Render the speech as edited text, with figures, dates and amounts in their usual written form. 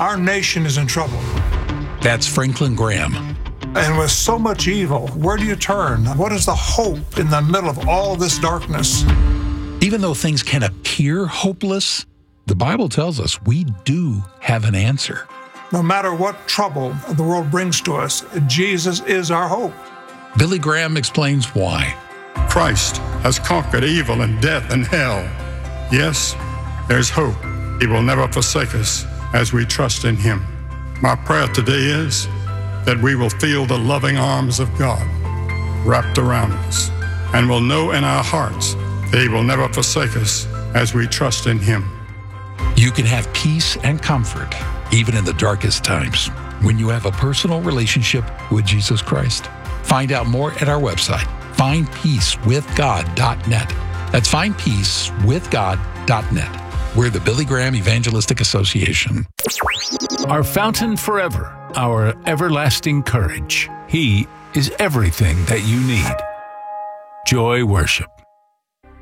Our nation is in trouble. That's Franklin Graham. And with so much evil, where do you turn? What is the hope in the middle of all this darkness? Even though things can appear hopeless, the Bible tells us we do have an answer. No matter what trouble the world brings to us, Jesus is our hope. Billy Graham explains why. Christ has conquered evil and death and hell. Yes, there's hope. He will never forsake us as we trust in Him. My prayer today is that we will feel the loving arms of God wrapped around us and will know in our hearts that He will never forsake us as we trust in Him. You can have peace and comfort even in the darkest times when you have a personal relationship with Jesus Christ. Find out more at our website, findpeacewithgod.net. That's findpeacewithgod.net. We're the Billy Graham Evangelistic Association. Our fountain forever, our everlasting courage. He is everything that you need. Joy Worship.